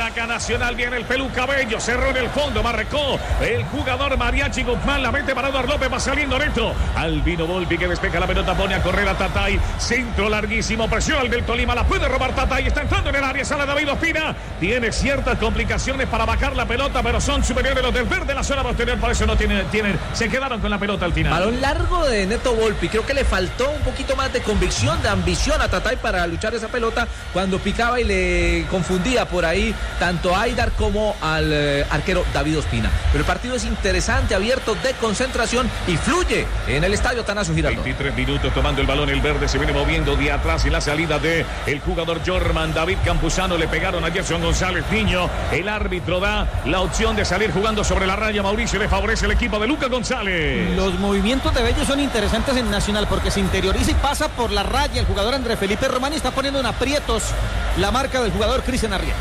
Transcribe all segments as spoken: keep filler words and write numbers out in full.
Ataca Nacional, viene el Peluca Bello, cerró en el fondo, marcó el jugador Mariachi Guzmán, la mete para Eduardo López, va saliendo neto. Albino Volpi que despeja la pelota, pone a correr a Tatay, centro larguísimo, presión al del Tolima, la puede robar Tatay, está entrando en el área, sale David Ospina, tiene ciertas complicaciones para bajar la pelota, pero son superiores los del verde, la zona posterior, por eso no tienen, tienen, se quedaron con la pelota al final. Balón largo de Neto Volpi, creo que le faltó un poquito más de convicción, de ambición a Tatay para luchar esa pelota cuando picaba y le confundía por ahí tanto a Aidar como al eh, arquero David Ospina. Pero el partido es interesante, abierto, de concentración y fluye en el estadio Atanasio Girardot. veintitrés minutos tomando el balón, el verde se viene moviendo de atrás y la salida de el jugador Jorman David Campuzano, le pegaron a Gerson González Niño, el árbitro da la opción de salir jugando sobre la raya, Mauricio, le favorece el equipo de Lucas González. Los movimientos de Bello son interesantes en Nacional porque se interioriza y pasa por la raya el jugador André Felipe Román y está poniendo en aprietos la marca del jugador Cristian Arrieta.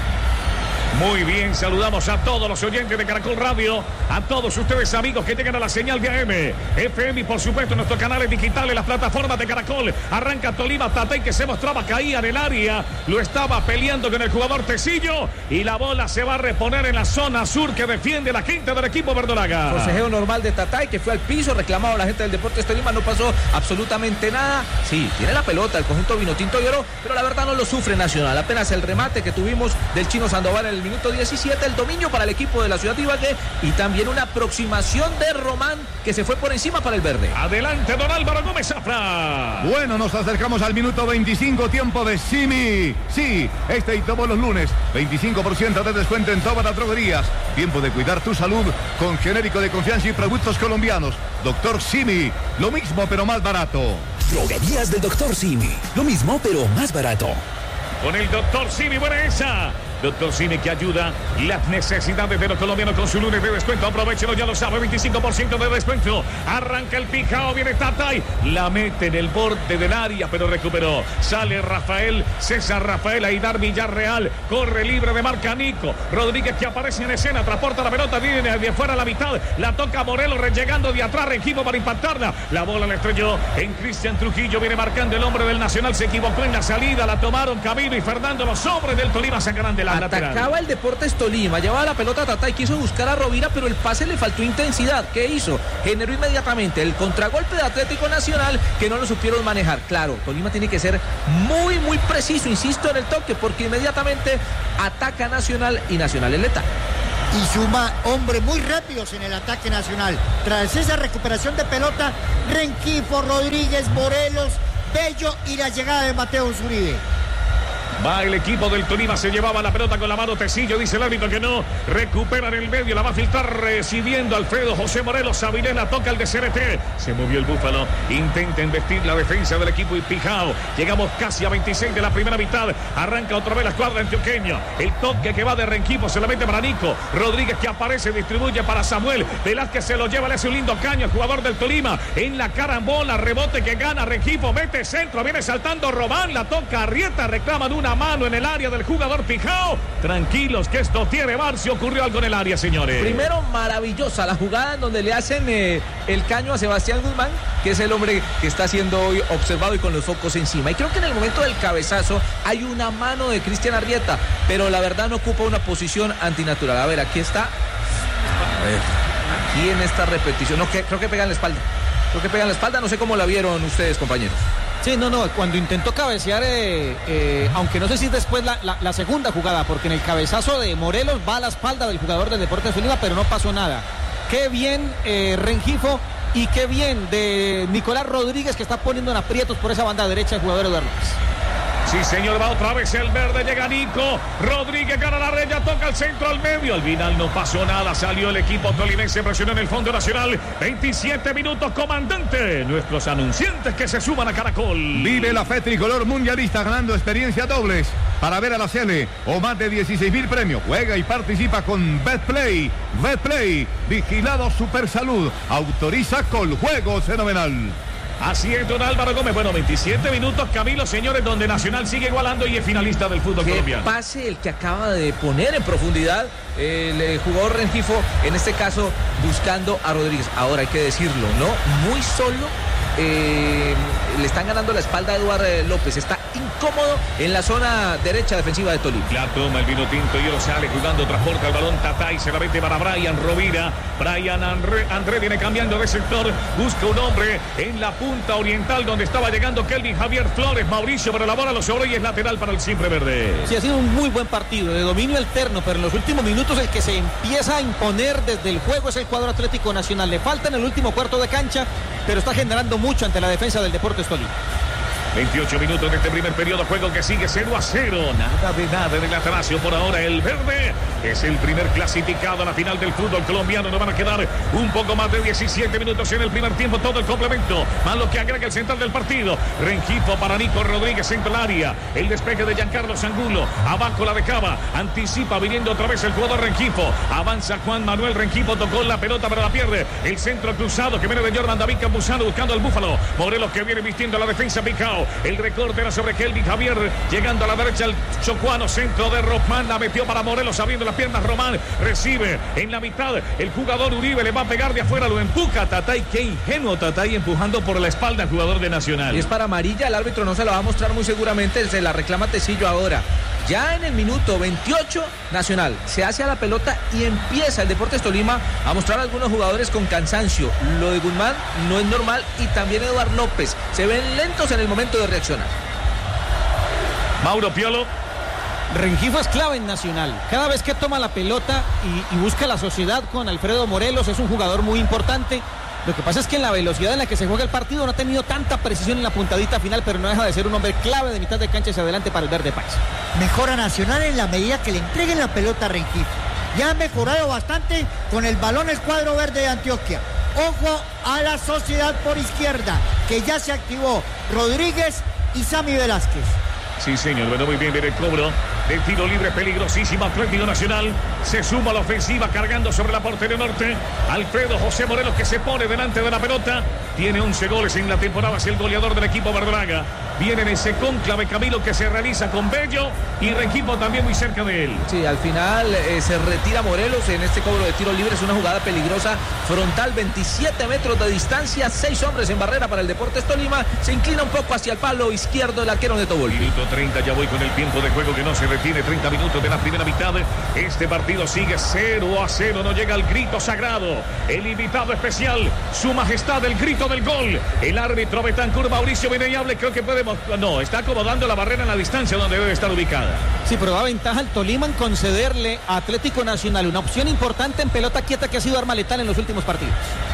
Muy bien, saludamos a todos los oyentes de Caracol Radio, a todos ustedes amigos que llegan a la señal de A M, F M y por supuesto nuestros canales digitales, las plataformas de Caracol. Arranca Tolima, Tatay que se mostraba, caía en el área, lo estaba peleando con el jugador Tecillo y la bola se va a reponer en la zona sur que defiende la gente del equipo verdolaga. Forcejeo normal de Tatay que fue al piso, reclamado a la gente del Deportes Tolima, no pasó absolutamente nada. Sí, tiene la pelota el conjunto Vinotinto y Oro, pero la verdad no lo sufre Nacional. Apenas el remate que tuvimos del Chino Sandoval en el minuto diecisiete, el dominio para el equipo de la ciudad de Ibagué y también una aproximación de Román que se fue por encima para el verde. Adelante don Álvaro Gómez Zafra. Bueno, nos acercamos al minuto veinticinco, tiempo de Simi. Sí, este y todos los lunes, veinticinco por ciento de descuento en todas las droguerías. Tiempo de cuidar tu salud con genérico de confianza y productos colombianos. Doctor Simi, lo mismo pero más barato. Droguerías del Doctor Simi, lo mismo pero más barato. Con el Doctor Simi, buena esa. Doctor Cine que ayuda las necesidades de los colombianos con su lunes de descuento. Aprovechenlo, ya lo sabe, veinticinco por ciento de descuento. Arranca el picao, viene Tatay, la mete en el borde del área, pero recuperó. Sale Rafael, César Rafael, Aidar Villarreal, corre libre de marca Nico Rodríguez que aparece en escena, transporta la pelota, viene de fuera a la mitad, la toca Morelos, llegando de atrás, Rengifo para impactarla. La bola la estrelló en Cristian Trujillo, viene marcando el hombre del Nacional, se equivocó en la salida, la tomaron Camilo y Fernando, los hombres del Tolima sacarán de la Atacaba lateral. el Deportes Tolima, llevaba la pelota a Tatay, quiso buscar a Rovira, pero el pase le faltó intensidad. ¿Qué hizo? Generó inmediatamente el contragolpe de Atlético Nacional que no lo supieron manejar. Claro, Tolima tiene que ser muy, muy preciso, insisto en el toque, porque inmediatamente ataca Nacional y Nacional es letal. Y suma hombres muy rápidos en el ataque Nacional. Tras esa recuperación de pelota, Rengifo, Rodríguez, Morelos, Bello y la llegada de Mateo Zuribe. Va el equipo del Tolima, se llevaba la pelota con la mano Tecillo, dice el árbitro que no, recupera en el medio, la va a filtrar recibiendo Alfredo José Morelos, Avilés la toca el de C R T, se movió el Búfalo, intenta investir la defensa del equipo y Pijao, llegamos casi a veintiséis de la primera mitad, arranca otra vez la escuadra antioqueña, el toque que va de Rengifo, se la mete para Nico Rodríguez que aparece, distribuye para Samuel Velázquez, se lo lleva, le hace un lindo caño al jugador del Tolima, en la carambola, rebote que gana Rengifo, mete centro, viene saltando Román, la toca Arrieta, reclaman una mano en el área del jugador Pijao. Tranquilos que esto tiene bar si ocurrió algo en el área, señores. Primero, maravillosa la jugada en donde le hacen eh, el caño a Sebastián Guzmán, que es el hombre que está siendo hoy observado y con los focos encima. Y creo que en el momento del cabezazo hay una mano de Cristian Arrieta, pero la verdad no ocupa una posición antinatural. A ver, aquí está. A ver, aquí en esta repetición. No, que, creo que pega en la espalda. Creo que pega en la espalda. No sé cómo la vieron ustedes, compañeros. Sí, no, no, cuando intentó cabecear, eh, eh, aunque no sé si es después la, la, la segunda jugada, porque en el cabezazo de Morelos va a la espalda del jugador del Deportes Tolima, pero no pasó nada. Qué bien eh, Rengifo y qué bien de Nicolás Rodríguez que está poniendo en aprietos por esa banda derecha el jugador Eduardo López. Sí, señor, va otra vez el verde, llega Nico Rodríguez, gana la red, ya toca el centro al medio, al final no pasó nada, salió el equipo tolimense, presionó en el fondo nacional, veintisiete minutos, comandante, nuestros anunciantes que se suman a Caracol. Vive la fe tricolor mundialista ganando experiencia dobles para ver a la Sele o más de dieciséis mil premios, juega y participa con Betplay, Betplay, vigilado Supersalud, autoriza con juego fenomenal. Así es, don Álvaro Gómez. Bueno, veintisiete minutos, Camilo, señores, donde Nacional sigue igualando y es finalista del fútbol Qué colombiano. Pase el que acaba de poner en profundidad el, el jugador Rengifo, en este caso buscando a Rodríguez. Ahora hay que decirlo, ¿no? Muy solo. Eh, le están ganando la espalda a Eduardo López, está cómodo en la zona derecha defensiva de Tolima. La toma el vino tinto y lo sale jugando, transporta el balón Tatay, se la mete para Brian Rovira. Brian André, André viene cambiando de sector, busca un hombre en la punta oriental donde estaba llegando Kelvin Javier Flores. Mauricio, pero la bola lo sobró y es lateral para el Siempre Verde. Sí, ha sido un muy buen partido de dominio alterno, pero en los últimos minutos el que se empieza a imponer desde el juego es el cuadro Atlético Nacional. Le falta en el último cuarto de cancha, pero está generando mucho ante la defensa del Deportes Tolima. veintiocho minutos de este primer periodo, juego que sigue cero a cero. Nada de nada en el Atanasio por ahora. El Verde es el primer clasificado a la final del fútbol colombiano. Nos van a quedar un poco más de diecisiete minutos en el primer tiempo. Todo el complemento, más lo que agrega el central del partido. Rengifo para Nico Rodríguez en el área. El despeje de Giancarlo Angulo. Abajo la dejaba. Anticipa viniendo otra vez el jugador Rengifo. Avanza Juan Manuel Rengifo. Tocó la pelota pero la pierde. El centro cruzado que viene de Jordan David Campuzano buscando al Búfalo. Morelos que viene vistiendo la defensa Picao. El recorte era sobre Kelvin Javier. Llegando a la derecha el chocuano. Centro de Román. La metió para Morelos abriendo las piernas. Román recibe en la mitad. El jugador Uribe le va a pegar de afuera. Lo empuja Tatay. Qué ingenuo Tatay empujando por la espalda al jugador de Nacional. Y es para amarilla. El árbitro no se la va a mostrar muy seguramente. Se la reclama Tecillo ahora. Ya en el minuto veintiocho, Nacional se hace a la pelota y empieza el Deportes Tolima a mostrar a algunos jugadores con cansancio. Lo de Guzmán no es normal y también Eduardo López. Se ven lentos en el momento de reaccionar. Mauro Piolo. Rengifo es clave en Nacional. Cada vez que toma la pelota y, y busca la sociedad con Alfredo Morelos, es un jugador muy importante. Lo que pasa es que en la velocidad en la que se juega el partido no ha tenido tanta precisión en la puntadita final, pero no deja de ser un hombre clave de mitad de cancha hacia adelante para el Verde País. Mejora Nacional en la medida que le entreguen la pelota a Rengifo. Ya ha mejorado bastante con el balón el cuadro verde de Antioquia. Ojo a la sociedad por izquierda, que ya se activó Rodríguez y Sammy Velázquez. Sí, señor, bueno, muy bien, viene el cobro de tiro libre peligrosísimo. Atlético Nacional se suma a la ofensiva cargando sobre la portería norte. Alfredo José Morelos que se pone delante de la pelota. Tiene once goles en la temporada, es el goleador del equipo verdolaga. Viene en ese cónclave Camilo que se realiza con Bello y Rengifo también muy cerca de él. Sí, al final eh, se retira Morelos en este cobro de tiro libre. Es una jugada peligrosa, frontal, veintisiete metros de distancia, seis hombres en barrera para el Deportes Tolima. Se inclina un poco hacia el palo izquierdo el arquero Neto Volpi. Minuto treinta, ya voy con el tiempo de juego que no se retiene. Treinta minutos de la primera mitad. Este partido sigue cero a cero. No llega el grito sagrado. El invitado especial, su majestad, el grito del gol. El árbitro Betancur Mauricio Beneyable, creo que puede. No, está acomodando la barrera en la distancia donde debe estar ubicada. Sí, pero da ventaja al Tolima en concederle a Atlético Nacional una opción importante en pelota quieta que ha sido arma letal en los últimos partidos.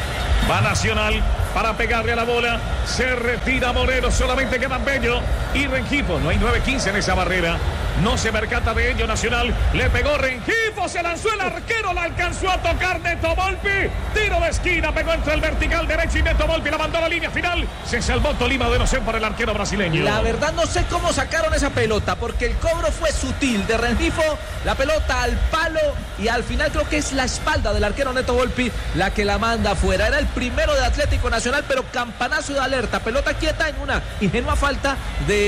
Va Nacional para pegarle a la bola. Se retira Morelos. Solamente quedan Bello y Rengifo. No hay nueve quince en esa barrera. No se percata de ello Nacional. Le pegó Rengifo. Se lanzó el arquero. La alcanzó a tocar Neto Volpi. Tiro de esquina. Pegó entre el vertical derecho y Neto Volpi la mandó a la línea final. Se salvó Tolima de no ser por el arquero brasileño. La verdad no sé cómo sacaron esa pelota porque el cobro fue sutil de Rengifo. La pelota al palo y al final creo que es la espalda del arquero Neto Volpi la que la manda afuera. Era el primero de Atlético Nacional, pero campanazo de alerta. Pelota quieta en una ingenua falta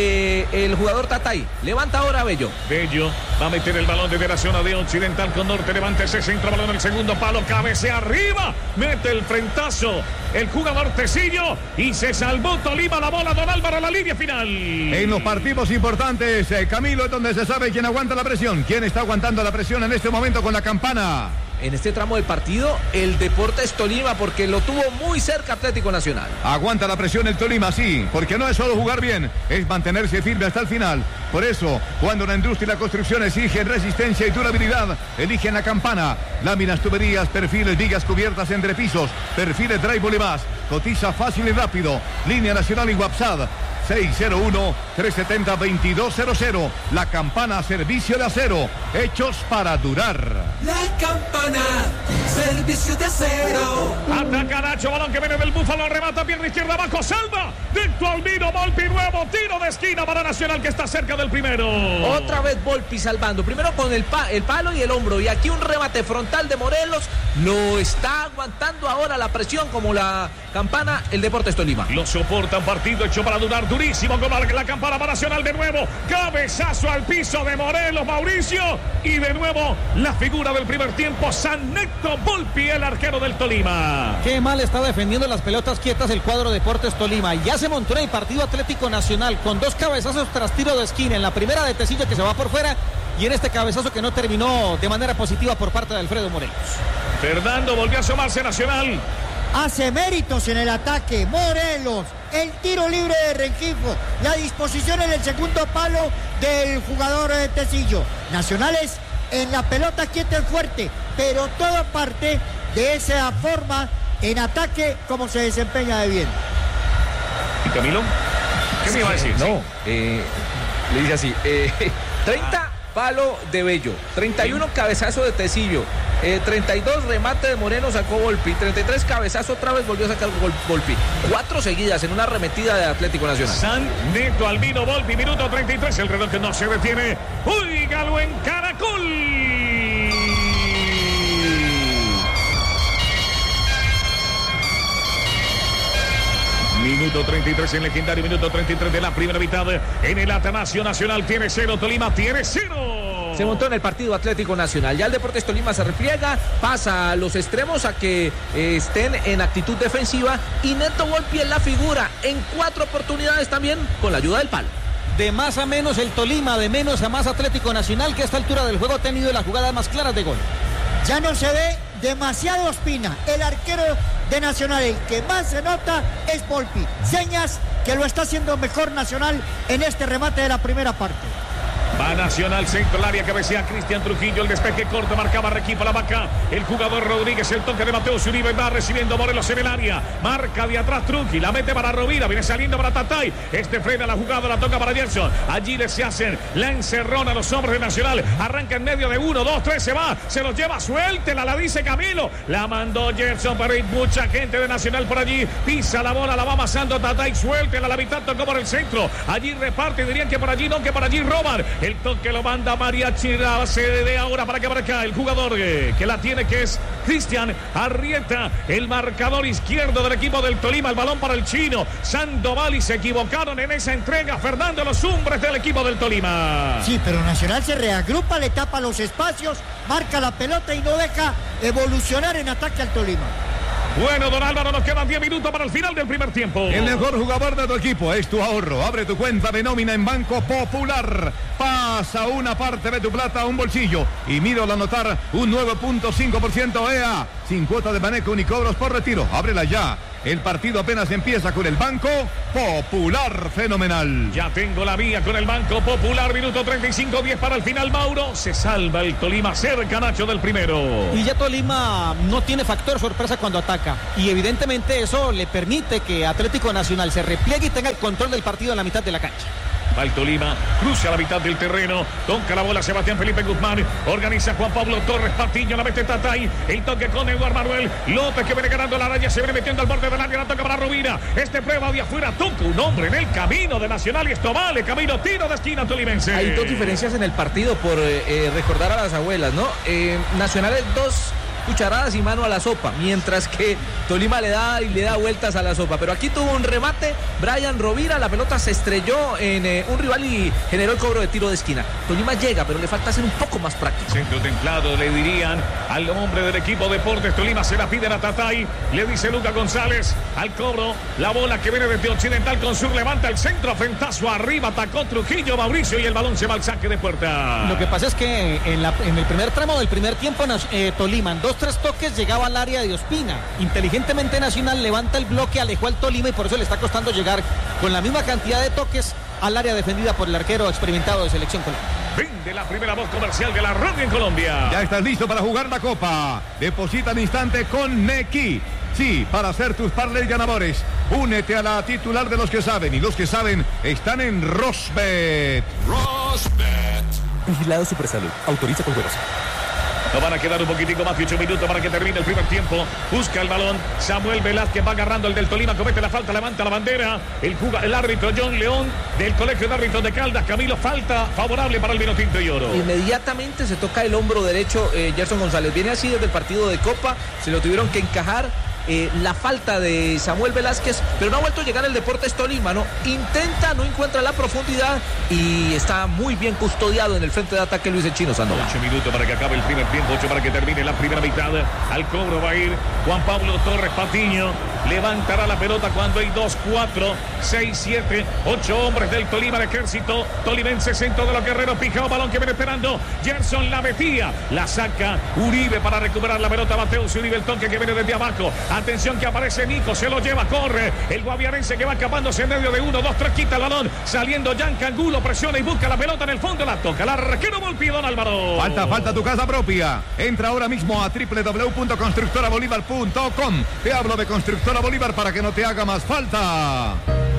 del jugador Tatay. Levanta ahora Bello. Bello va a meter el balón desde la zona de occidental con norte. Levanta ese centro, balón en el segundo palo. Cabecea arriba. Mete el frentazo el jugador Tecillo y se salvó Tolima. La bola Don Álvaro a la línea final. En los partidos importantes, eh, Camilo, es donde se sabe quién aguanta la presión. ¿Quién está aguantando la presión en este momento con la campana? En este tramo del partido, el Deportes Tolima, porque lo tuvo muy cerca Atlético Nacional. Aguanta la presión el Tolima, sí, porque no es solo jugar bien, es mantenerse firme hasta el final. Por eso, cuando la industria y la construcción exigen resistencia y durabilidad, eligen la campana. Láminas, tuberías, perfiles, vigas cubiertas entre pisos, perfiles drywall y más. Cotiza fácil y rápido. Línea nacional y WhatsApp seis cero uno, tres siete cero, dos dos cero cero. La campana, servicio de acero, hechos para durar. La campana, servicio de acero. Ataca Nacho, balón que viene del Búfalo, remata pierna izquierda abajo, salva. Dentro al Vino Volpi, nuevo tiro de esquina para Nacional que está cerca del primero. Otra vez Volpi salvando, primero con el, pa el palo y el hombro, y aquí un remate frontal de Morelos. Lo está aguantando ahora la presión como la campana el Deportes Tolima. Lo soporta un partido hecho para durar. durísimo con la, la campana para Nacional de nuevo. Cabezazo al piso de Morelos, Mauricio. Y de nuevo la figura del primer tiempo, San Neto Volpi, el arquero del Tolima. Qué mal está defendiendo las pelotas quietas el cuadro Deportes Tolima. Ya se montó en el partido Atlético Nacional con dos cabezazos tras tiro de esquina. En la primera de Tecillo, que se va por fuera, y en este cabezazo que no terminó de manera positiva por parte de Alfredo Morelos. Fernando volvió a asomarse Nacional. Hace méritos en el ataque Morelos, el tiro libre de Rengifo, la disposición en el segundo palo del jugador de Tecillo. Nacionales en la pelota quieta y fuerte, pero todo parte de esa forma en ataque como se desempeña de bien. ¿Y Camilo? ¿Qué me iba a decir? No, eh, le dice así, eh, treinta palo de Bello, treinta y uno cabezazo de Tecillo, eh, treinta y dos remate de Moreno, sacó Volpi, treinta y tres cabezazo otra vez volvió a sacar Volpi, cuatro seguidas en una arremetida de Atlético Nacional. San Neto Albino Volpi, minuto treinta y tres, el reloj que no se detiene. ¡Uígalo en Caracol! Minuto treinta y tres, en legendario minuto treinta y tres de la primera mitad. En el Atanasio, Nacional tiene cero, Tolima tiene cero. Se montó en el partido Atlético Nacional. Ya el Deportes Tolima se repliega, pasa a los extremos a que eh, estén en actitud defensiva. Y Neto Volpi en la figura en cuatro oportunidades también con la ayuda del palo. De más a menos el Tolima, de menos a más Atlético Nacional, que a esta altura del juego ha tenido las jugadas más claras de gol. Ya no se ve demasiado Ospina, el arquero de Nacional. El que más se nota es Volpi. Señas que lo está haciendo mejor Nacional en este remate de la primera parte. Va Nacional, centro, el área, cabecea Cristian Trujillo, el despeje corto, marcaba Requipa la vaca, el jugador Rodríguez, el toque de Mateo Zuribe, va recibiendo Morelos en el área, marca de atrás Trujillo, la mete para Rovira, viene saliendo para Tatay, este frena la jugada, la toca para Gerson, allí le se hacen la encerrona a los hombres de Nacional, arranca en medio de uno, dos, tres, se va, se los lleva, suéltela, la dice Camilo, la mandó Gerson, pero hay mucha gente de Nacional por allí, pisa la bola, la va amasando Tatay, suéltela, la mitad tocó por el centro, allí reparte, dirían que por allí no, que por allí roban. El toque lo manda Mariachi, se de ahora para que marca el jugador eh, que la tiene, que es Cristian Arrieta, el marcador izquierdo del equipo del Tolima, el balón para el chino Sandoval, y se equivocaron en esa entrega, Fernando, los hombres del equipo del Tolima. Sí, pero Nacional se reagrupa, le tapa los espacios, marca la pelota y no deja evolucionar en ataque al Tolima. Bueno, don Álvaro, nos quedan diez minutos para el final del primer tiempo. El mejor jugador de tu equipo es tu ahorro. Abre tu cuenta de nómina en Banco Popular. Pasa una parte de tu plata a un bolsillo y mira al anotar un nueve punto cinco por ciento E A. Sin cuota de manejo ni cobros por retiro. Ábrela ya. El partido apenas empieza con el Banco Popular. Fenomenal. Ya tengo la vía con el Banco Popular. Minuto treinta y cinco, diez para el final, Mauro. Se salva el Tolima, cerca Nacho del primero. Y ya Tolima no tiene factor sorpresa cuando ataca. Y evidentemente eso le permite que Atlético Nacional se repliegue y tenga el control del partido en la mitad de la cancha. Va el Tolima, cruza la mitad del terreno, toca la bola Sebastián Felipe Guzmán, organiza Juan Pablo Torres, Patiño, la mete Tatay, el toque con Eduardo Manuel López, que viene ganando la raya, se viene metiendo al borde del área, la toca para Rovira, este prueba de afuera, toca un hombre en el camino de Nacional y esto vale, camino, tiro de esquina tolimense. Hay dos diferencias en el partido por eh, recordar a las abuelas, ¿no? Eh, Nacional es dos cucharadas y mano a la sopa, mientras que Tolima le da y le da vueltas a la sopa. Pero aquí tuvo un remate Brian Rovira, la pelota se estrelló en eh, un rival y generó el cobro de tiro de esquina. Tolima llega, pero le falta ser un poco más práctico. Centro templado, le dirían al hombre del equipo Deportes Tolima, se la piden a Tatay, le dice Luca González al cobro, la bola que viene desde Occidental con Sur, levanta el centro, frentazo arriba, atacó Trujillo, Mauricio, y el balón se va al saque de puerta. Lo que pasa es que en, la, en el primer tramo del primer tiempo eh, Tolima en dos tres toques llegaba al área de Ospina. Inteligentemente Nacional levanta el bloque, alejó al Tolima y por eso le está costando llegar con la misma cantidad de toques al área defendida por el arquero experimentado de Selección Colombia. Vende la primera voz comercial de la radio en Colombia. Ya estás listo para jugar la Copa. Deposita al instante con Nequi. Sí, para hacer tus parlays ganadores. Únete a la titular de los que saben, y los que saben están en Rosbet. Rosbet. Vigilado Supersalud. Autoriza con juegos. No van a quedar un poquitico más de ocho minutos para que termine el primer tiempo. Busca el balón. Samuel Velázquez va agarrando el del Tolima. Comete la falta, levanta la bandera. El, juga, el árbitro John León del Colegio de Árbitros de Caldas. Camilo, falta favorable para el Vinotinto y Oro. Inmediatamente se toca el hombro derecho eh, Gerson González. Viene así desde el partido de Copa. Se lo tuvieron que encajar eh, la falta de Samuel Velázquez, pero no ha vuelto a llegar el Deportes Tolima, ¿no? Intenta, no encuentra la profundidad y está muy bien custodiado en el frente de ataque Luis el Chino Sandoval. Ocho minutos para que acabe el primer tiempo, ocho para que termine la primera mitad. Al cobro va a ir Juan Pablo Torres Patiño. Levantará la pelota cuando hay dos, cuatro, seis, siete, ocho hombres del Tolima, el ejército tolimense, centro de los guerreros, pijao, balón que viene esperando. Gerson la metía, la saca Uribe para recuperar la pelota. Mateus Uribe, el toque que viene desde abajo. Atención que aparece Nico, se lo lleva, corre. El guaviarense que va escapándose en medio de uno, dos, tres, quita el balón. Saliendo Yanca Angulo, presiona y busca la pelota en el fondo, la toca. El arquero Volpi, don Álvaro. Falta, falta tu casa propia. Entra ahora mismo a doble u doble u doble u punto constructora bolívar punto com. Te hablo de Constructora Bolívar para que no te haga más falta.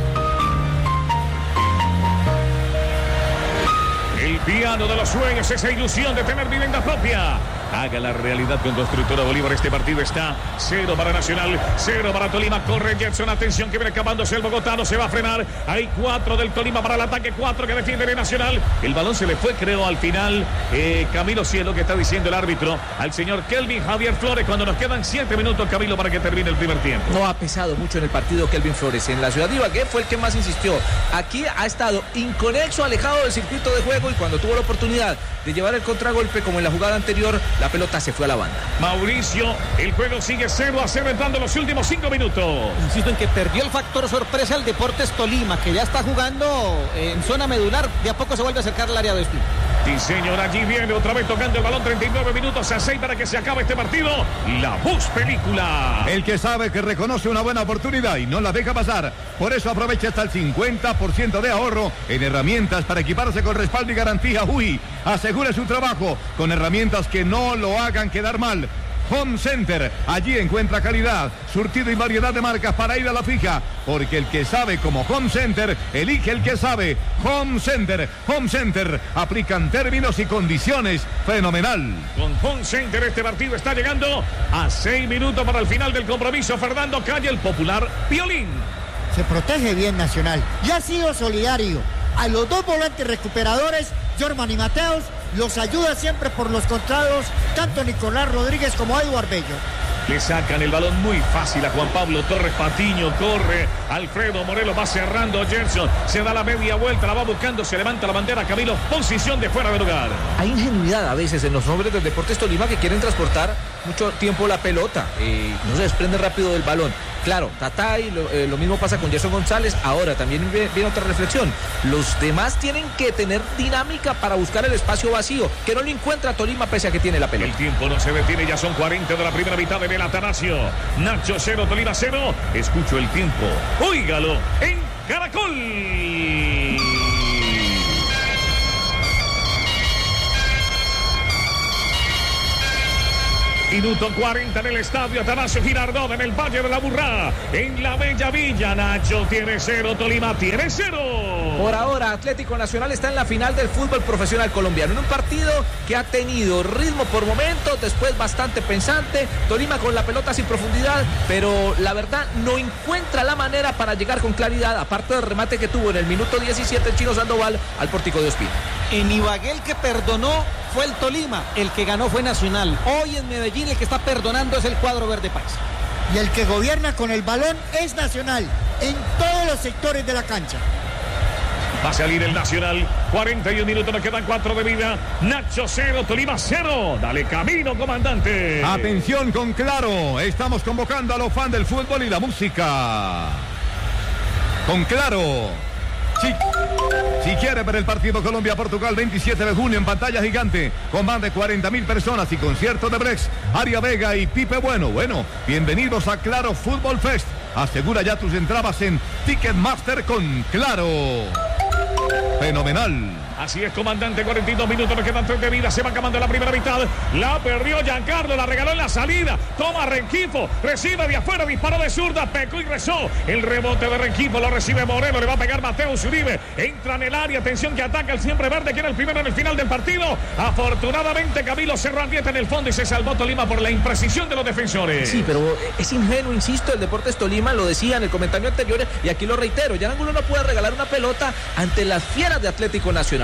El piano de los sueños, esa ilusión de tener vivienda propia. Haga la realidad con Constructora Bolívar. Este partido está cero para Nacional, cero para Tolima. Corre Gerson, atención que viene escapándose el bogotano, se va a frenar. Hay cuatro del Tolima para el ataque, cuatro que defiende el Nacional. El balón se le fue, creo, al final. Eh, Camilo Cielo, que está diciendo el árbitro, al señor Kelvin Javier Flores, cuando nos quedan siete minutos, Camilo, para que termine el primer tiempo. No ha pesado mucho en el partido Kelvin Flores. En la ciudad de Ibagué fue el que más insistió. Aquí ha estado inconexo, alejado del circuito de juego, y cuando tuvo la oportunidad de llevar el contragolpe, como en la jugada anterior, la pelota se fue a la banda. Mauricio, el juego sigue cero a cero entrando los últimos cinco minutos. Insisto en que perdió el factor sorpresa el Deportes Tolima, que ya está jugando en zona medular. De a poco se vuelve a acercar al área de Espín. Sí, señor, allí viene otra vez tocando el balón. Treinta y nueve minutos a seis para que se acabe este partido. La Bus Película. El que sabe que reconoce una buena oportunidad y no la deja pasar. Por eso aprovecha hasta el cincuenta por ciento de ahorro en herramientas para equiparse con respaldo y garantía U I. Asegure su trabajo con herramientas que no lo hagan quedar mal. Home Center, allí encuentra calidad, surtido y variedad de marcas para ir a la fija, porque el que sabe como Home Center, elige el que sabe. Home Center, Home Center, aplican términos y condiciones. Fenomenal. Con Home Center este partido está llegando a seis minutos para el final del compromiso. Fernando Calle, el popular Piolín. Se protege bien Nacional y ha sido solidario. A los dos volantes recuperadores, Jorman y Mateus, los ayuda siempre por los contrados, tanto Nicolás Rodríguez como Eduardo Bello. Le sacan el balón muy fácil a Juan Pablo Torres Patiño, corre Alfredo Morelos, va cerrando Gerson, se da la media vuelta, la va buscando, se levanta la bandera, Camilo, posición de fuera de lugar. Hay ingenuidad a veces en los hombres del Deportes Tolima que quieren transportar mucho tiempo la pelota, eh, no se desprende rápido del balón. Claro, Tatay, lo, eh, lo mismo pasa con Gerson González. Ahora también viene otra reflexión. Los demás tienen que tener dinámica para buscar el espacio vacío, que no lo encuentra Tolima pese a que tiene la pelota. El tiempo no se detiene, ya son cuarenta de la primera mitad de Bel Atanasio. Nacho cero, Tolima cero. Escucho el tiempo. Óigalo en Caracol. Minuto cuarenta en el estadio Atanasio Girardot, en el Valle de la Burrá, en la Bella Villa. Nacho tiene cero, Tolima tiene cero. Por ahora, Atlético Nacional está en la final del fútbol profesional colombiano, en un partido que ha tenido ritmo por momentos, después bastante pensante. Tolima con la pelota sin profundidad, pero la verdad no encuentra la manera para llegar con claridad, aparte del remate que tuvo en el minuto diecisiete el Chino Sandoval al pórtico de Ospina. En Ibagué el que perdonó fue el Tolima, el que ganó fue Nacional. Hoy en Medellín el que está perdonando es el cuadro verde paisa. Y el que gobierna con el balón es Nacional, en todos los sectores de la cancha. Va a salir el Nacional, cuarenta y un minutos, nos quedan cuatro de vida. Nacho cero, Tolima cero. Dale camino, comandante. Atención con Claro, estamos convocando a los fans del fútbol y la música. Con Claro. Sí. Si quiere ver el partido Colombia-Portugal veintisiete de junio en pantalla gigante, con más de cuarenta mil personas y conciertos de Brex, Aria Vega y Pipe Bueno. Bueno, bienvenidos a Claro Fútbol Fest. Asegura ya tus entradas en Ticketmaster con Claro. Fenomenal. Así es, comandante, cuarenta y dos minutos, nos quedan tres de vida, se va acabando la primera mitad. La perdió Giancarlo, la regaló en la salida. Toma Rengifo, recibe de afuera, disparó de zurda, pecó y rezó. El rebote de Rengifo lo recibe Moreno, le va a pegar Mateus Uribe. Entra en el área, atención que ataca el siempre verde, que era el primero en el final del partido. Afortunadamente Camilo cerró Arrieta en el fondo y se salvó Tolima por la imprecisión de los defensores. Sí, pero es ingenuo, insisto, el Deportes Tolima, lo decía en el comentario anterior y aquí lo reitero. Jan Angulo no puede regalar una pelota ante las fieras de Atlético Nacional.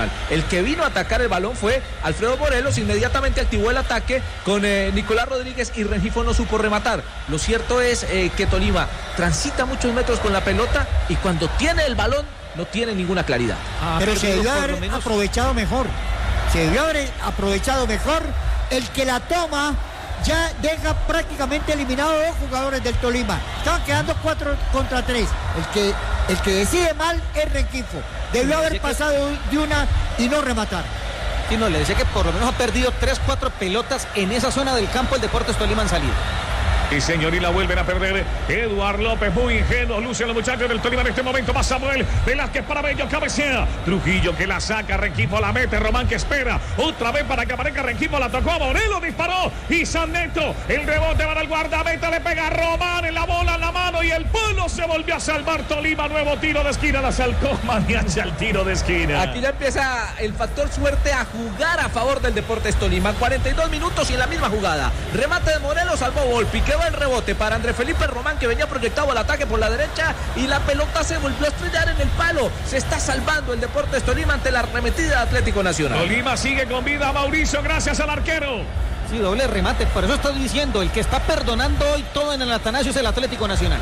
Nacional. El que vino a atacar el balón fue Alfredo Morelos, inmediatamente activó el ataque con eh, Nicolás Rodríguez y Rengifo no supo rematar. Lo cierto es eh, que Tolima transita muchos metros con la pelota y cuando tiene el balón no tiene ninguna claridad. Ah, pero se debió haber menos... aprovechado mejor. Se debió haber aprovechado mejor. El que la toma ya deja prácticamente eliminado a dos jugadores del Tolima. Estaban quedando cuatro contra tres. El que, el que decide mal es Rengifo. Debió haber pasado de una y no rematar. Sí, no, le decía que por lo menos ha perdido tres, cuatro pelotas en esa zona del campo el Deportes Tolima en salida. Y señor, y la vuelven a perder. Eduard López, muy ingenuo, luce los muchachos del Tolima en este momento. Va Samuel Velázquez para Bello, cabecea. Trujillo que la saca, Rengifo la mete, Román que espera. Otra vez para que aparezca Rengifo, la tocó a Morelos, disparó. Y San Neto, el rebote para el guardameta, le pega a Román en la bola, en la mano y el palo se volvió a salvar Tolima. Nuevo tiro de esquina, la salcó Maniacha el tiro de esquina. Aquí ya empieza el factor suerte a jugar a favor del Deportes Tolima. cuarenta y dos minutos y en la misma jugada. Remate de Morelos, salvó Volpi. Quedó el rebote para André Felipe Román, que venía proyectado al ataque por la derecha y la pelota se volvió a estrellar en el palo. Se está salvando el Deportes Tolima ante la arremetida de Atlético Nacional. Tolima sigue con vida, Mauricio, gracias al arquero. Sí, doble remate, por eso estoy diciendo, el que está perdonando hoy todo en el Atanasio es el Atlético Nacional.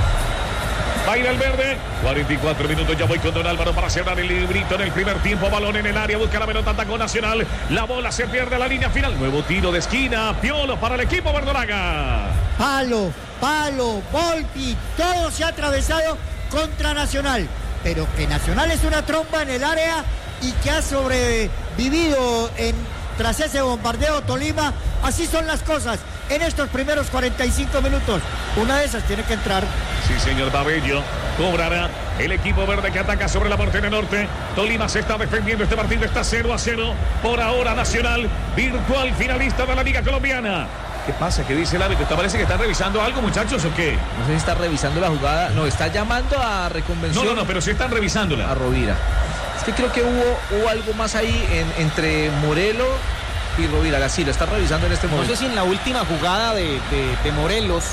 Va a ir el verde, cuarenta y cuatro minutos, ya voy con Don Álvaro para cerrar el librito en el primer tiempo, balón en el área, busca la pelota, atacó Nacional, la bola se pierde a la línea final, nuevo tiro de esquina, Piolo para el equipo verdolaga. Palo, palo, Volpi, todo se ha atravesado contra Nacional, pero que Nacional es una trompa en el área y que ha sobrevivido en, tras ese bombardeo Tolima, así son las cosas. En estos primeros cuarenta y cinco minutos, una de esas tiene que entrar. Sí, señor Babello, cobrará el equipo verde que ataca sobre la portería norte. Tolima se está defendiendo, este partido está cero a cero. Por ahora Nacional, virtual finalista de la Liga Colombiana. ¿Qué pasa? ¿Qué dice el árbitro? ¿Te parece que está revisando algo, muchachos, o qué? No sé si está revisando la jugada, no, está llamando a reconvención. No, no, no, pero sí están revisándola. A Rovira. Es que creo que hubo, hubo algo más ahí en, entre Morelos y Rovira, sí, lo está revisando en este momento. No sé si en la última jugada de, de, de Morelos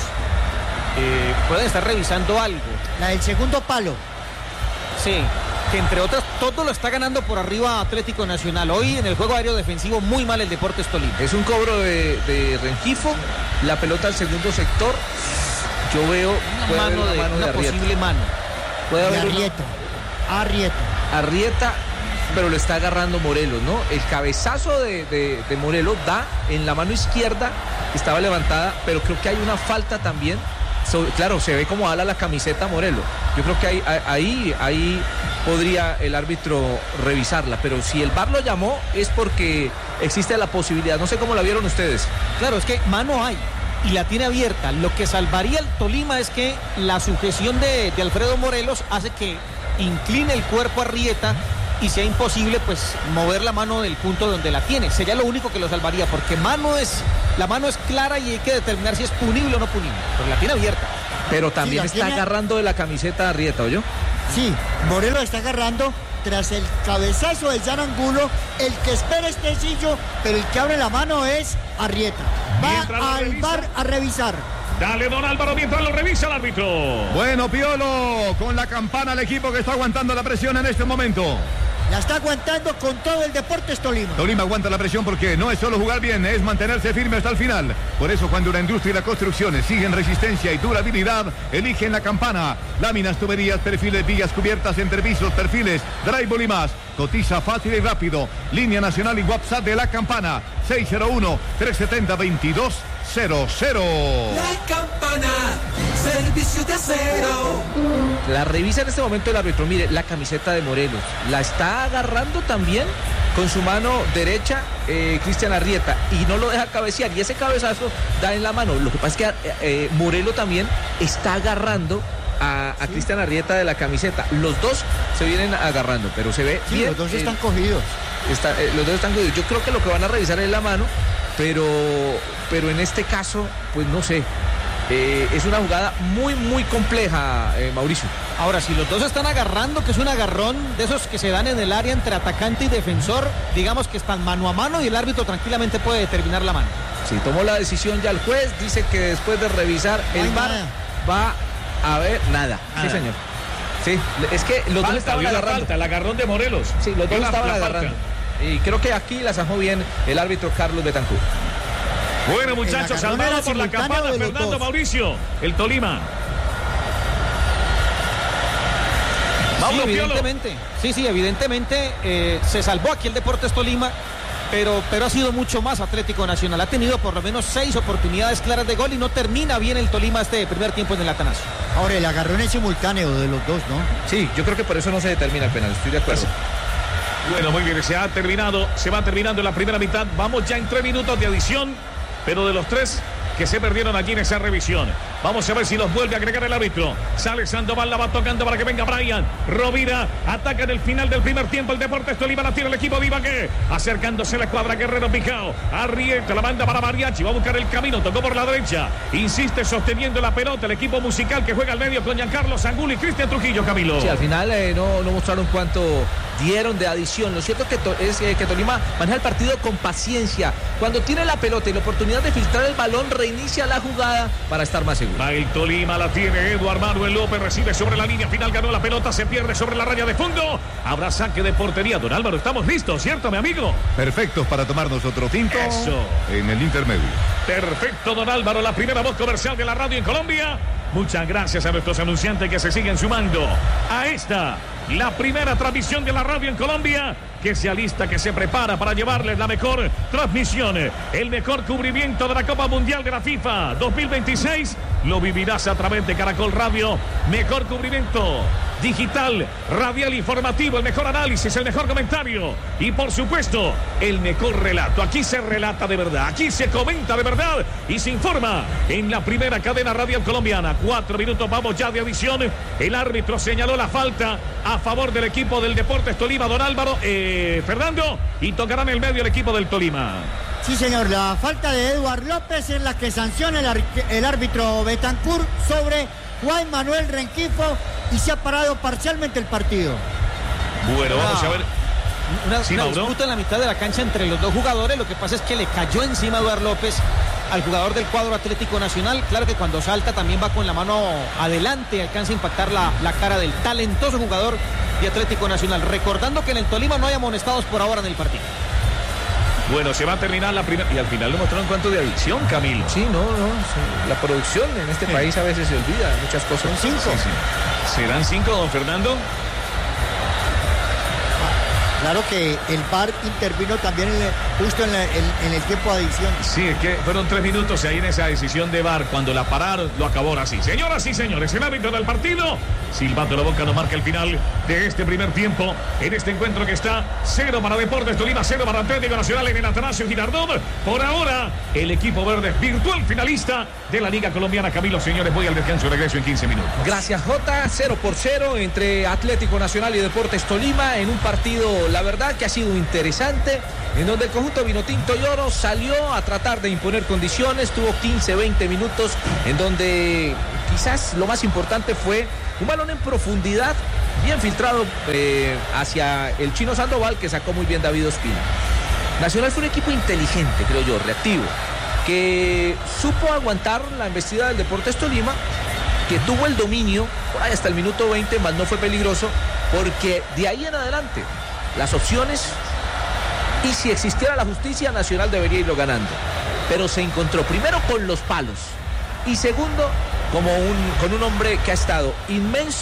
eh, pueden estar revisando algo. La del segundo palo. Sí, que entre otras todo lo está ganando por arriba Atlético Nacional. Hoy en el juego aéreo defensivo muy mal el Deportes Tolima. Es un cobro de, de Rengifo, la pelota al segundo sector. Yo veo una mano de, mano de una Arrieta. posible mano. Puede haber Arrieta. Una... Arrieta. Arrieta. Pero lo está agarrando Morelos, ¿no? El cabezazo de, de, de Morelos da en la mano izquierda, estaba levantada, pero creo que hay una falta también. So, claro, se ve como ala la camiseta Morelos. Yo creo que ahí, ahí, ahí podría el árbitro revisarla, pero si el V A R lo llamó es porque existe la posibilidad. No sé cómo la vieron ustedes. Claro, es que mano hay y la tiene abierta. Lo que salvaría el Tolima es que la sujeción de, de Alfredo Morelos hace que incline el cuerpo a Arrieta y sea imposible pues mover la mano del punto donde la tiene. Sería lo único que lo salvaría, porque mano es la mano es clara y hay que determinar si es punible o no punible, pero la tiene abierta. Pero también sí, está tiene... agarrando de la camiseta Arrieta, ¿oyó? Sí, Morelos está agarrando tras el cabezazo de Jan Angulo. El que espera es Tecillo, pero el que abre la mano es Arrieta. Va al V A R a revisar. Dale, don Álvaro, mientras lo revisa el árbitro. Bueno, Piolo, con la campana el equipo que está aguantando la presión en este momento. La está aguantando con todo el Deportes Tolima. Tolima aguanta la presión porque no es solo jugar bien, es mantenerse firme hasta el final. Por eso cuando la industria y la construcción exigen resistencia y durabilidad, eligen la campana. Láminas, tuberías, perfiles, villas cubiertas, entrepisos, perfiles, drywall y más. Cotiza fácil y rápido. Línea nacional y WhatsApp de la campana. seis cero uno, tres siete cero, veintidós cero cero. La campana, servicio de acero. La revisa en este momento el árbitro. Mire, la camiseta de Morelos. La está agarrando también con su mano derecha eh, Cristian Arrieta y no lo deja cabecear. Y ese cabezazo da en la mano. Lo que pasa es que eh, Morelos también está agarrando a, a sí. Cristian Arrieta de la camiseta. Los dos se vienen agarrando, pero se ve sí, bien. Los dos eh, están cogidos. Está, eh, los dos están cogidos. Yo creo que lo que van a revisar es la mano, pero, pero en este caso, pues no sé. Eh, es una jugada muy, muy compleja, eh, Mauricio. Ahora, si los dos están agarrando, que es un agarrón de esos que se dan en el área entre atacante y defensor, digamos que están mano a mano y el árbitro tranquilamente puede determinar la mano. Sí, tomó la decisión ya el juez, dice que después de revisar el V A R va a ver nada. nada. Sí, señor. Sí, es que los falta, dos estaban dio la agarrando. falta, el agarrón de Morelos. Sí, los Dio dos la- estaban la agarrando. falta. Y creo que aquí la zanjó bien el árbitro Carlos Betancourt. Bueno, muchachos, agarrón salvado era por la simultáneo campana de los Fernando dos. Mauricio, el Tolima. Sí, Mauro Piolo. evidentemente. Sí, sí, evidentemente eh, se salvó aquí el Deportes Tolima, pero, pero ha sido mucho más Atlético Nacional. Ha tenido por lo menos seis oportunidades claras de gol y no termina bien el Tolima este primer tiempo en el Atanasio. Ahora, el agarrón es simultáneo de los dos, ¿no? Sí, yo creo que por eso no se determina el penal, estoy de acuerdo. Bueno, muy bien, se ha terminado, se va terminando la primera mitad. Vamos ya en tres minutos de adición, pero de los tres que se perdieron aquí en esa revisión. Vamos a ver si los vuelve a agregar el árbitro. Sale Sandoval, la va tocando para que venga Brian. Rovira ataca en el final del primer tiempo. El Deportes Tolima la tiene el equipo de Ibagué. Acercándose la escuadra Guerrero Picao. Arrieta la manda para Mariachi. Va a buscar el camino. Tocó por la derecha. Insiste sosteniendo la pelota. El equipo musical que juega al medio con Giancarlo Angulo y Cristian Trujillo, Camilo. Sí, al final eh, no, no mostraron cuánto dieron de adición. Lo cierto es que, to- es eh, que Tolima maneja el partido con paciencia. Cuando tiene la pelota y la oportunidad de filtrar el balón, reinicia la jugada para estar más seguro. Va el Tolima, la tiene Eduardo Manuel López, recibe sobre la línea final, ganó la pelota, se pierde sobre la raya de fondo. Habrá saque de portería. Don Álvaro, estamos listos, ¿cierto, mi amigo? Perfectos para tomarnos otro tinto Eso. en el intermedio. Perfecto, don Álvaro, la primera voz comercial de la radio en Colombia. Muchas gracias a nuestros anunciantes que se siguen sumando a esta, la primera transmisión de la radio en Colombia, que se alista, que se prepara para llevarles la mejor transmisión, el mejor cubrimiento de la Copa Mundial de la FIFA dos mil veintiséis. Lo vivirás a través de Caracol Radio. Mejor cubrimiento digital, radial, informativo, el mejor análisis, el mejor comentario y por supuesto el mejor relato. Aquí se relata de verdad, aquí se comenta de verdad y se informa en la primera cadena radial colombiana. Cuatro minutos, vamos ya de adición. El árbitro señaló la falta a favor del equipo del Deportes Tolima, don Álvaro, eh, Fernando, y tocará en el medio el equipo del Tolima. Sí, señor, la falta de Eduard López es la que sanciona el, ar- el árbitro Betancourt sobre Juan Manuel Rengifo y se ha parado parcialmente el partido. Bueno, vamos a ver. Una, Sí, una Mauro. disputa en la mitad de la cancha entre los dos jugadores. Lo que pasa es que le cayó encima a Eduard López al jugador del cuadro Atlético Nacional. Claro que cuando salta también va con la mano adelante, alcanza a impactar la, la cara del talentoso jugador de Atlético Nacional. Recordando que en el Tolima no hay amonestados por ahora en el partido. Bueno, se va a terminar la primera. Y al final le mostraron cuánto de adicción, Camilo. Sí, no, no. sí. La producción en este país a veces se olvida muchas cosas. Sí, sí. ¿Serán cinco, don Fernando? Claro que el V A R intervino también en el- justo en, la- en- en el tiempo de adición. Sí, es que fueron tres minutos ahí en esa decisión de V A R. Cuando la pararon, lo acabó ahora sí. Señoras y señores, el árbitro del partido, silbando la boca, no marca el final de este primer tiempo. En este encuentro que está cero para Deportes Tolima, cero para Atlético Nacional en el Atanasio Girardot. Por ahora, el equipo verde es virtual finalista de la Liga Colombiana. Camilo, señores, voy al descanso y regreso en quince minutos. Gracias, Jota. Cero por cero entre Atlético Nacional y Deportes Tolima en un partido, la verdad, que ha sido interesante, en donde el conjunto Vinotinto y Oro salió a tratar de imponer condiciones, tuvo quince, veinte minutos, en donde quizás lo más importante fue un balón en profundidad, bien filtrado eh, hacia el Chino Sandoval, que sacó muy bien David Ospina. Nacional fue un equipo inteligente, creo yo, reactivo, que supo aguantar la embestida del Deportes Tolima, que tuvo el dominio por ahí hasta el minuto veinte, más no fue peligroso, porque de ahí en adelante las opciones, y si existiera la justicia, Nacional debería irlo ganando, pero se encontró primero con los palos y segundo como un, con un hombre que ha estado inmenso,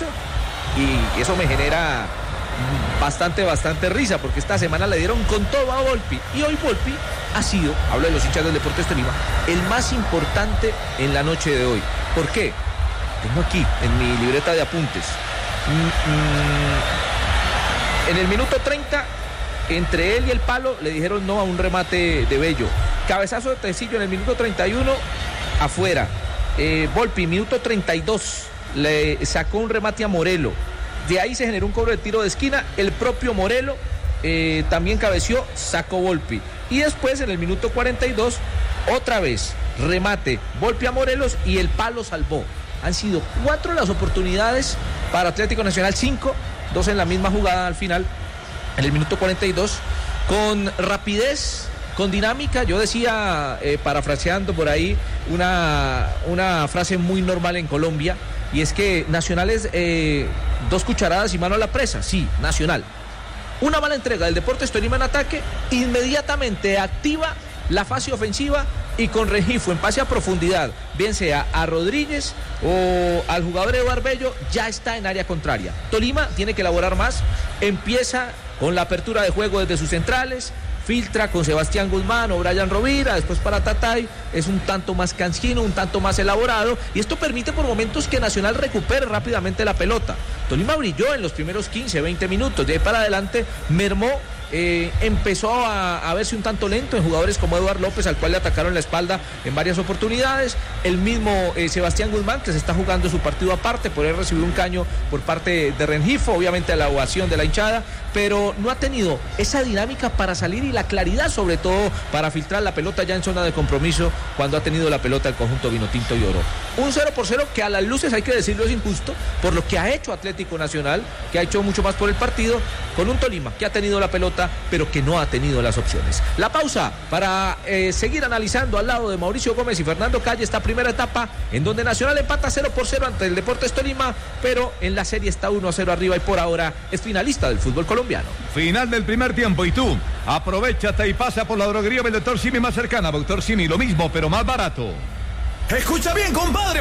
y eso me genera bastante, bastante risa, porque esta semana le dieron con todo a Volpi, y hoy Volpi ha sido, hablo de los hinchas del Deportes Tolima, el más importante en la noche de hoy. ¿Por qué? Tengo aquí en mi libreta de apuntes. Mm, mm, en el minuto treinta, entre él y el palo le dijeron no a un remate de Bello. Cabezazo de Tecillo en el minuto treinta y uno, afuera. Eh, Volpi, minuto treinta y dos, le sacó un remate a Morelo. De ahí se generó un cobro de tiro de esquina. El propio Morelo eh, también cabeció, sacó Volpi. Y después, en el minuto cuarenta y dos, otra vez, remate, Volpi a Morelos y el palo salvó. Han sido cuatro las oportunidades para Atlético Nacional, cinco, dos en la misma jugada al final, en el minuto cuarenta y dos, con rapidez, con dinámica. Yo decía, eh, parafraseando por ahí, una, una frase muy normal en Colombia, y es que Nacional es eh, dos cucharadas y mano a la presa. Sí, Nacional. Una mala entrega del Deportes Tolima en ataque, inmediatamente activa la fase ofensiva y con Rengifo en pase a profundidad, bien sea a Rodríguez o al jugador Eduardo Bello, ya está en área contraria. Tolima tiene que elaborar más, empieza con la apertura de juego desde sus centrales, filtra con Sebastián Guzmán o Brian Rovira, después para Tatay, es un tanto más cansino, un tanto más elaborado, y esto permite por momentos que Nacional recupere rápidamente la pelota. Tolima brilló en los primeros quince, veinte minutos, de ahí para adelante mermó. Eh, empezó a, a verse un tanto lento en jugadores como Eduardo López, al cual le atacaron la espalda en varias oportunidades. El mismo eh, Sebastián Guzmán, que se está jugando su partido aparte por haber recibido un caño por parte de Rengifo, obviamente a la ovación de la hinchada, pero no ha tenido esa dinámica para salir y la claridad, sobre todo para filtrar la pelota ya en zona de compromiso cuando ha tenido la pelota el conjunto vinotinto y oro. Un cero por cero que a las luces, hay que decirlo, es injusto por lo que ha hecho Atlético Nacional, que ha hecho mucho más por el partido, con un Tolima que ha tenido la pelota pero que no ha tenido las opciones. La pausa para eh, seguir analizando al lado de Mauricio Gómez y Fernando Calle esta primera etapa en donde Nacional empata cero por cero ante el Deportes Tolima, pero en la serie está uno a cero arriba y por ahora es finalista del fútbol colombiano. Final del primer tiempo y tú, aprovéchate y pasa por la droguería del doctor Simi más cercana. doctor Simi, lo mismo pero más barato. Escucha bien, compadre.